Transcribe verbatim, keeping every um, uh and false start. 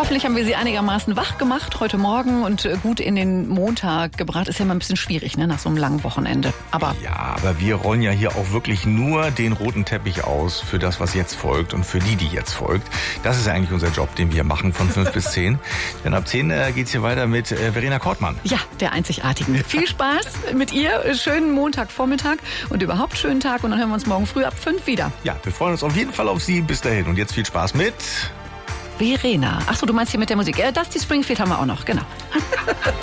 Hoffentlich haben wir Sie einigermaßen wach gemacht heute Morgen und gut in den Montag gebracht. Ist ja immer ein bisschen schwierig, ne, nach so einem langen Wochenende. Aber ja, aber wir rollen ja hier auch wirklich nur den roten Teppich aus für das, was jetzt folgt und für die, die jetzt folgt. Das ist eigentlich unser Job, den wir machen von fünf bis zehn. Denn ab zehn äh, geht's hier weiter mit äh, Verena Kortmann. Ja, der Einzigartigen. Viel Spaß mit ihr. Schönen Montagvormittag und überhaupt schönen Tag. Und dann hören wir uns morgen früh ab fünf wieder. Ja, wir freuen uns auf jeden Fall auf Sie. Bis dahin. Und jetzt viel Spaß mit Verena. Achso, du meinst hier mit der Musik. Äh, Dusty Springfield haben wir auch noch, genau.